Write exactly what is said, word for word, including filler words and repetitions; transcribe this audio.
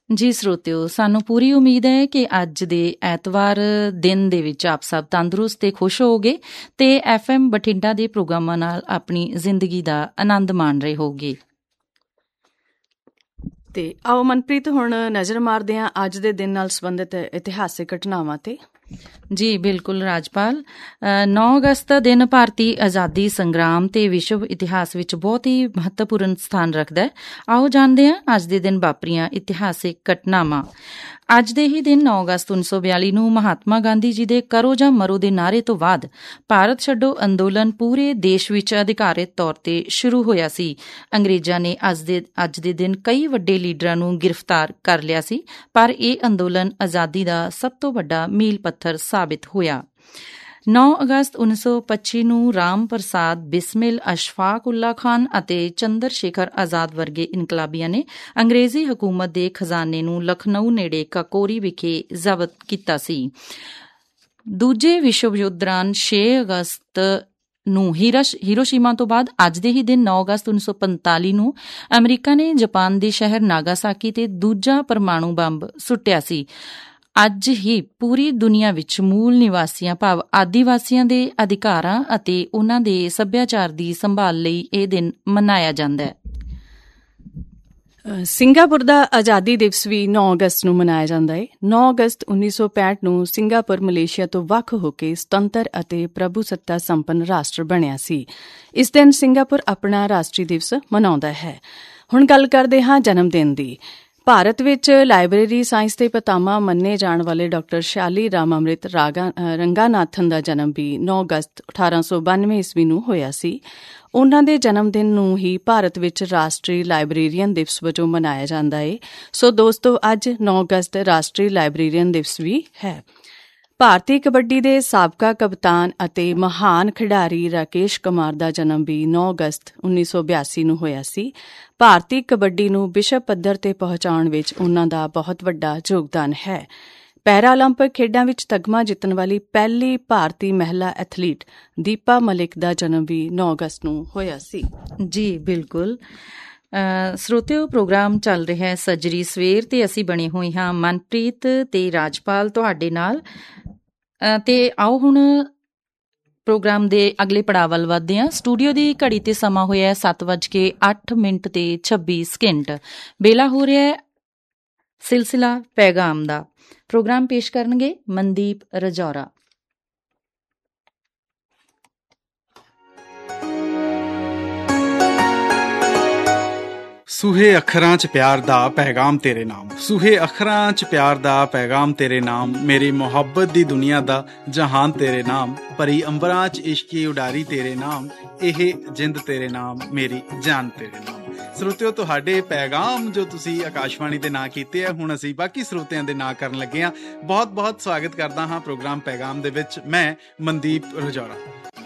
ਜੀ ਸਰੋਤਿਓ, ਸਾਨੂੰ ਪੂਰੀ ਉਮੀਦ ਹੈ ਕਿ ਅੱਜ ਦੇ ਐਤਵਾਰ ਦਿਨ ਦੇ ਵਿੱਚ ਆਪ ਸਭ ਤੰਦਰੁਸਤ ਤੇ ਖੁਸ਼ ਹੋਗੇ ਤੇ ਐਫ ਐਮ ਬਠਿੰਡਾ ਦੇ ਪ੍ਰੋਗਰਾਮਾਂ ਨਾਲ ਆਪਣੀ ਜ਼ਿੰਦਗੀ ਦਾ ਆਨੰਦ ਮਾਣ ਰਹੇ ਹੋਗੇ। ਤੇ ਆਓ ਮਨਪ੍ਰੀਤ, ਹੁਣ ਨਜ਼ਰ ਮਾਰਦੇ ਹਾਂ ਅੱਜ ਦੇ ਦਿਨ ਨਾਲ ਸੰਬੰਧਿਤ ਇਤਿਹਾਸਿਕ ਘਟਨਾਵਾਂ ਤੇ। ਜੀ ਬਿਲਕੁਲ ਰਾਜਪਾਲ, ਨੌ ਅਗਸਤ ਦਾ ਦਿਨ ਭਾਰਤੀ ਆਜ਼ਾਦੀ ਸੰਗਰਾਮ ਤੇ ਵਿਸ਼ਵ ਇਤਿਹਾਸ ਵਿੱਚ ਬਹੁਤ ਹੀ ਮਹੱਤਵਪੂਰਨ ਸਥਾਨ ਰੱਖਦਾ ਹੈ। ਆਓ ਜਾਣਦੇ ਹਾਂ ਅੱਜ ਦੇ ਦਿਨ ਵਾਪਰੀਆਂ ਇਤਿਹਾਸਿਕ ਘਟਨਾਵਾਂ। ਅੱਜ ਦੇ ਹੀ ਦਿਨ ਨੌ ਅਗਸਤ ਉੱਨੀ ਸੌ ਬਿਆਲੀ ਨੂੰ ਮਹਾਤਮਾ ਗਾਂਧੀ ਜੀ ਦੇ ਕਰੋ ਜਾਂ ਮਰੋ ਦੇ ਨਾਅਰੇ ਤੋਂ ਬਾਅਦ ਭਾਰਤ ਛੱਡੋ ਅੰਦੋਲਨ ਪੂਰੇ ਦੇਸ਼ ਵਿੱਚ ਅਧਿਕਾਰਿਤ ਤੌਰ ਤੇ ਸ਼ੁਰੂ ਹੋਇਆ ਸੀ। ਅੰਗਰੇਜ਼ਾਂ ਨੇ ਅੱਜ ਦੇ ਅੱਜ ਦੇ ਦਿਨ ਕਈ ਵੱਡੇ ਲੀਡਰਾਂ ਨੂੰ ਗ੍ਰਿਫਤਾਰ ਕਰ ਲਿਆ ਸੀ, ਪਰ ਇਹ ਅੰਦੋਲਨ ਆਜ਼ਾਦੀ ਦਾ ਸਭ ਤੋਂ ਵੱਡਾ ਮੀਲ ਪੱਥਰ ਸਾਬਿਤ ਹੋਇਆ। ਨੌ ਅਗਸਤ ਉੱਨੀ ਸੌ ਪੱਚੀ ਨੂੰ ਰਾਮ ਪ੍ਰਸਾਦ ਬਿਸਮਿਲ, ਅਸ਼ਫਾਕ ਉੱਲਾ ਖਾਨ ਅਤੇ ਚੰਦਰ ਸ਼ੇਖਰ ਆਜ਼ਾਦ ਵਰਗੇ ਇਨਕਲਾਬੀਆਂ ਨੇ ਅੰਗਰੇਜ਼ੀ ਹਕੂਮਤ ਦੇ ਖਜ਼ਾਨੇ ਨੂੰ ਲਖਨਊ ਨੇੜੇ ਕਾਕੋਰੀ ਵਿਖੇ ਜ਼ਬਤ ਕੀਤਾ ਸੀ। ਦੂਜੇ ਵਿਸ਼ਵ ਯੁੱਧ ਦੌਰਾਨ ਛੇ ਅਗਸਤ ਨੂੰ ਹੀਰੋਸ਼ੀਮਾ ਤੋਂ ਬਾਅਦ ਅੱਜ ਦੇ ਹੀ ਦਿਨ ਨੌ ਅਗਸਤ ਉੱਨੀ ਸੌ ਪੰਤਾਲੀ ਨੂੰ ਅਮਰੀਕਾ ਨੇ ਜਾਪਾਨ ਦੇ ਸ਼ਹਿਰ ਨਾਗਾਸਾਕੀ ਤੇ ਦੂਜਾ ਪਰਮਾਣੂ ਬੰਬ ਸੁੱਟਿਆ ਸੀ। ਅੱਜ ਹੀ ਪੂਰੀ ਦੁਨੀਆ ਵਿੱਚ ਮੂਲ ਨਿਵਾਸੀਆਂ ਭਾਵ ਆਦੀਵਾਸੀਆਂ ਦੇ ਅਧਿਕਾਰਾਂ ਅਤੇ ਉਨ੍ਹਾਂ ਦੇ ਸੱਭਿਆਚਾਰ ਦੀ ਸੰਭਾਲ ਲਈ ਇਹ ਦਿਨ ਮਨਾਇਆ ਜਾਂਦਾ ਹੈ। ਸਿੰਗਾਪੁਰ ਦਾ ਆਜ਼ਾਦੀ ਦਿਵਸ ਵੀ ਨੌ ਅਗਸਤ ਨੂੰ ਮਨਾਇਆ ਜਾਂਦਾ ਹੈ। ਨੌ ਅਗਸਤ ਉੱਨੀ ਸੌ ਪੈਂਹਠ ਨੂੰ ਸਿੰਗਾਪੁਰ ਮਲੇਸ਼ੀਆ ਤੋਂ ਵੱਖ ਹੋ ਕੇ ਸੁਤੰਤਰ ਅਤੇ ਪ੍ਰਭੂਸੱਤਾ ਸੰਪੰਨ ਰਾਸ਼ਟਰ ਬਣਿਆ ਸੀ। ਇਸ ਦਿਨ ਸਿੰਗਾਪੁਰ ਆਪਣਾ ਰਾਸ਼ਟਰੀ ਦਿਵਸ ਮਨਾਉਂਦਾ ਹੈ। ਹੁਣ ਗੱਲ ਕਰਦੇ ਹਾਂ ਜਨਮ ਦਿਨ ਦੀ। ਭਾਰਤ ਵਿੱਚ ਲਾਇਬ੍ਰੇਰੀ ਸਾਇੰਸ ਦੇ ਪਿਤਾਮਾ ਮੰਨੇ ਜਾਣ ਵਾਲੇ ਡਾਕਟਰ ਸ਼ਾਲੀ ਰਾਮ ਅੰਮ੍ਰਿਤ ਰੰਗਾਨਾਥਨ ਦਾ ਜਨਮ ਵੀ ਨੌ ਅਗਸਤ ਅਠਾਰਾਂ ਸੌ ਬਾਨਵੇਂ ਈਸਵੀ ਨੂੰ ਹੋਇਆ ਸੀ। ਉਨ੍ਹਾਂ ਦੇ ਜਨਮ ਦਿਨ ਨੂੰ ਹੀ ਭਾਰਤ ਵਿੱਚ ਰਾਸ਼ਟਰੀ ਲਾਇਬ੍ਰੇਰੀਅਨ ਦਿਵਸ ਵਜੋਂ ਮਨਾਇਆ ਜਾਂਦਾ ਹੈ। ਸੋ ਦੋਸਤੋ, ਅੱਜ ਨੌ ਅਗਸਤ ਰਾਸ਼ਟਰੀ ਲਾਇਬ੍ਰੇਰੀਅਨ ਦਿਵਸ ਵੀ ਹੈ। ਭਾਰਤੀ ਕਬੱਡੀ ਦੇ ਸਾਬਕਾ ਕਪਤਾਨ ਅਤੇ ਮਹਾਨ ਖਿਡਾਰੀ ਰਾਕੇਸ਼ ਕੁਮਾਰ ਦਾ ਜਨਮ ਵੀ ਨੌ ਅਗਸਤ ਉੱਨੀ ਸੌ ਬਿਆਸੀ ਨੂੰ ਹੋਇਆ ਸੀ। ਭਾਰਤੀ ਕਬੱਡੀ ਨੂੰ ਵਿਸ਼ਵ ਪੱਧਰ ਤੇ ਪਹੁੰਚਾਉਣ ਵਿੱਚ ਉਨ੍ਹਾਂ ਦਾ ਬਹੁਤ ਵੱਡਾ ਯੋਗਦਾਨ ਹੈ। ਪੈਰਾ ਓਲੰਪਿਕ ਖੇਡਾਂ ਵਿੱਚ ਤਗਮਾ ਜਿੱਤਣ ਵਾਲੀ ਪਹਿਲੀ ਭਾਰਤੀ ਮਹਿਲਾ ਐਥਲੀਟ ਦੀਪਾ ਮਲਿਕ ਦਾ ਜਨਮ ਵੀ ਨੌ ਅਗਸਤ ਨੂੰ ਹੋਇਆ ਸੀ। ਜੀ ਬਿਲਕੁਲ ਸਰੋਤਿਓ, ਪ੍ਰੋਗਰਾਮ ਚੱਲ ਰਿਹਾ ਹੈ ਸੱਜਰੀ ਸਵੇਰ ਤੇ ਅਸੀਂ ਬਣੇ ਹੋਏ ਹਾਂ ਮਨਪ੍ਰੀਤ ਤੇ ਰਾਜਪਾਲ ਤੁਹਾਡੇ ਨਾਲ। ਤੇ ਆਓ ਹੁਣ ਪ੍ਰੋਗਰਾਮ ਦੇ ਅਗਲੇ ਪੜਾਅ ਵੱਲ ਵੱਧਦੇ ਹਾਂ। ਸਟੂਡੀਓ ਦੀ ਘੜੀ ਤੇ ਸਮਾਂ ਹੋਇਆ ਸੱਤ ਵੱਜ ਕੇ ਅੱਠ ਮਿੰਟ ਤੇ ਛੱਬੀ ਸਕਿੰਟ। ਵੇਲਾ ਹੋ ਰਿਹਾ ਸਿਲਸਿਲਾ ਪੈਗਾਮ ਦਾ। ਪ੍ਰੋਗਰਾਮ ਪੇਸ਼ ਕਰਨਗੇ ਮਨਦੀਪ ਰਜੌਰਾ। ਸੂਹੇ ਅੱਖਰਾਂ 'ਚ ਪਿਆਰ ਦਾ ਪੈਗਾਮ ਤੇਰੇ ਨਾਮ, ਸੂਹੇ ਅੱਖਰਾਂ 'ਚ ਪਿਆਰ ਦਾ ਪੈਗਾਮ ਤੇਰੇ ਨਾਮ, ਮੇਰੀ ਮੁਹੱਬਤ ਦੀ ਦੁਨੀਆ ਦਾ ਜਹਾਨ ਤੇਰੇ ਨਾਮ, ਭਰੀ ਅੰਬਰਾਂ 'ਚ ਇਸ਼ਕੀ ਉਡਾਰੀ ਤੇਰੇ ਨਾਮ, ਇਹ ਜਿੰਦ ਤੇਰੇ ਨਾਮ, ਮੇਰੀ ਜਾਨ ਤੇਰੇ ਨਾਮ। ਸਰੋਤਿਓ, ਤੁਹਾਡੇ ਪੈਗਾਮ ਜੋ ਤੁਸੀਂ ਆਕਾਸ਼ਵਾਣੀ ਦੇ ਨਾਂ ਕੀਤੇ ਆ, ਹੁਣ ਅਸੀਂ ਬਾਕੀ ਸਰੋਤਿਆਂ ਦੇ ਨਾਂ ਕਰਨ ਲੱਗੇ ਹਾਂ। ਬਹੁਤ ਬਹੁਤ ਸਵਾਗਤ ਕਰਦਾ ਹਾਂ ਪ੍ਰੋਗਰਾਮ ਪੈਗਾਮ ਦੇ ਵਿੱਚ। ਮੈਂ ਮਨਦੀਪ ਰਜੌਰਾ।